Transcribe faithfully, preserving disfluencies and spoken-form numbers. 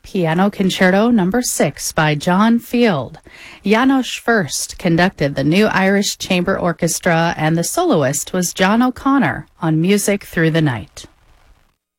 Piano Concerto Number six by John Field. János Furst conducted the New Irish Chamber Orchestra, and the soloist was John O'Connor on Music Through the Night.